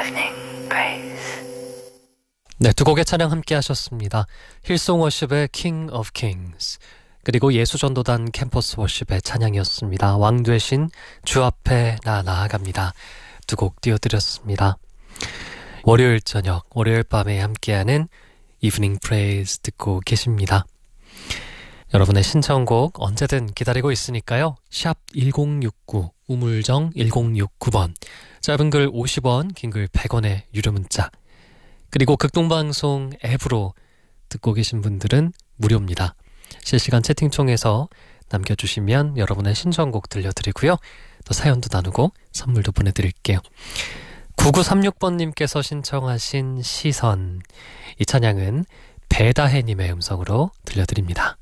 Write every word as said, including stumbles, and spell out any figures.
Evening Praise. 네, 두 곡의 찬양 함께 하셨습니다. 힐송 워십의 King of Kings, 그리고 예수전도단 캠퍼스 워십의 찬양이었습니다. 왕 되신 주 앞에 나 나아갑니다. 두 곡 띄워드렸습니다. 월요일 저녁, 월요일 밤에 함께하는 Evening Praise 듣고 계십니다. 여러분의 신청곡 언제든 기다리고 있으니까요. 샵 일공육구, 우물정 일공육구 번, 짧은 글 오십 원, 긴 글 백 원의 유료 문자, 그리고 극동방송 앱으로 듣고 계신 분들은 무료입니다. 실시간 채팅창에서 남겨주시면 여러분의 신청곡 들려드리고요. 또 사연도 나누고 선물도 보내드릴게요. 구구삼육 번님께서 신청하신 시선, 이 찬양은 배다혜님의 음성으로 들려드립니다.